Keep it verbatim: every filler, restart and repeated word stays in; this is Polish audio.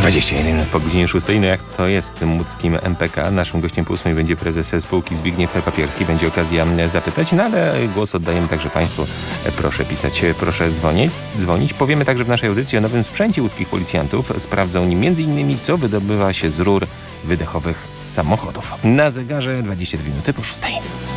dwadzieścia jeden minut po godzinie szóstej. No jak to jest w tym łódzkim M P K? Naszym gościem po ósmej będzie prezes spółki Zbigniew Papierski. Będzie okazja zapytać, no ale głos oddajemy także Państwu. Proszę pisać, proszę dzwonić. dzwonić. Powiemy także w naszej audycji o nowym sprzęcie łódzkich policjantów. Sprawdzą nim między innymi, co wydobywa się z rur wydechowych samochodów. Na zegarze dwadzieścia dwie minuty po szóstej.